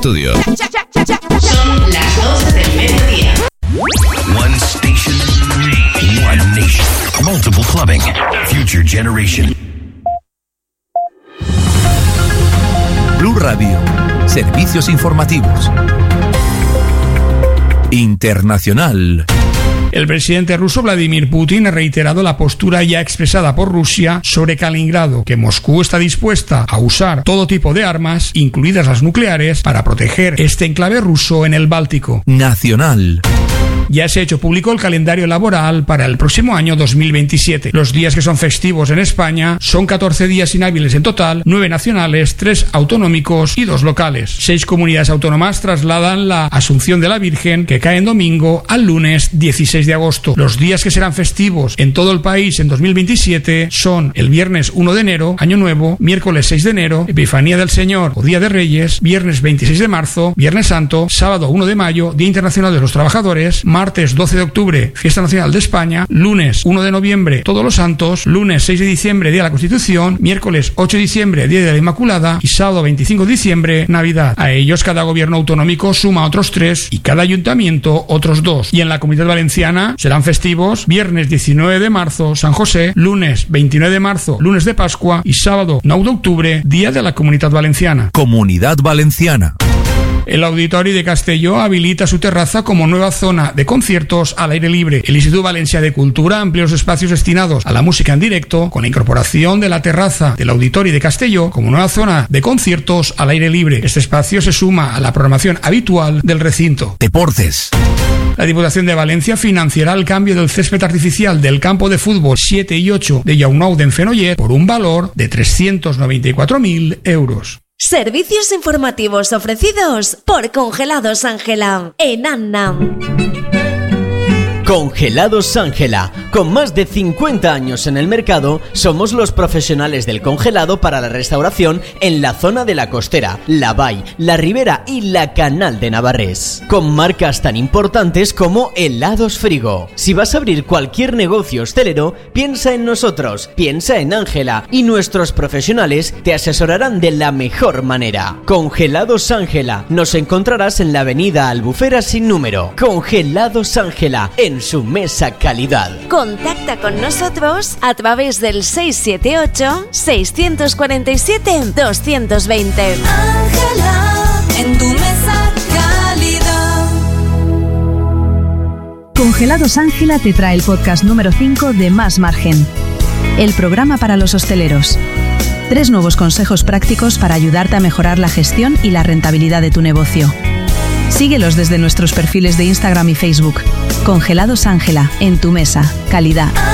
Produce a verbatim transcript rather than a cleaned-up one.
estudio. Son las doce del mediodía. One station, one nation. Multiple clubbing. Future generation. Blue Radio. Servicios informativos. Internacional. El presidente ruso Vladimir Putin ha reiterado la postura ya expresada por Rusia sobre Kaliningrado, que Moscú está dispuesta a usar todo tipo de armas, incluidas las nucleares, para proteger este enclave ruso en el Báltico. Nacional. Ya se ha hecho público el calendario laboral para el próximo año dos mil veintisiete. Los días que son festivos en España son catorce días inhábiles en total, nueve nacionales, tres autonómicos y dos locales. Seis comunidades autónomas trasladan la Asunción de la Virgen, que cae en domingo, al lunes dieciséis de agosto. Los días que serán festivos en todo el país en dos mil veintisiete son el viernes uno de enero, Año Nuevo, miércoles seis de enero, Epifanía del Señor o Día de Reyes, viernes veintiséis de marzo, Viernes Santo, sábado uno de mayo, Día Internacional de los Trabajadores, martes doce de octubre, Fiesta Nacional de España, lunes uno de noviembre, Todos los Santos, lunes seis de diciembre, Día de la Constitución, miércoles ocho de diciembre, Día de la Inmaculada y sábado veinticinco de diciembre, Navidad. A ellos cada gobierno autonómico suma otros tres y cada ayuntamiento otros dos. Y en la Comunidad Valenciana serán festivos viernes diecinueve de marzo, San José, lunes veintinueve de marzo, lunes de Pascua y sábado nueve de octubre, Día de la Comunidad Valenciana. Comunidad Valenciana. El Auditori de Castelló habilita su terraza como nueva zona de conciertos al aire libre. El Instituto Valencià de Cultura amplió los espacios destinados a la música en directo con la incorporación de la terraza del Auditori de Castelló como nueva zona de conciertos al aire libre. Este espacio se suma a la programación habitual del recinto. Deportes. La Diputación de Valencia financiará el cambio del césped artificial del campo de fútbol siete y ocho de Llaunau d'en Fenollet por un valor de trescientos noventa y cuatro mil euros. Servicios informativos ofrecidos por Congelados Ángela en Anna. Congelados Ángela. Con más de cincuenta años en el mercado, somos los profesionales del congelado para la restauración en la zona de la Costera, la Vall, la Ribera y la Canal de Navarrés. Con marcas tan importantes como Helados Frigo. Si vas a abrir cualquier negocio hostelero, piensa en nosotros, piensa en Ángela y nuestros profesionales te asesorarán de la mejor manera. Congelados Ángela. Nos encontrarás en la avenida Albufera sin número. Congelados Ángela, en su mesa calidad. Contacta con nosotros a través del seis siete ocho, seis cuatro siete, dos dos dos cero. Ángela, en tu mesa calidad. Congelados Ángela te trae el podcast número cinco de Más Margen, el programa para los hosteleros. Tres nuevos consejos prácticos para ayudarte a mejorar la gestión y la rentabilidad de tu negocio. Síguelos desde nuestros perfiles de Instagram y Facebook. Congelados Ángela, en tu mesa, calidad.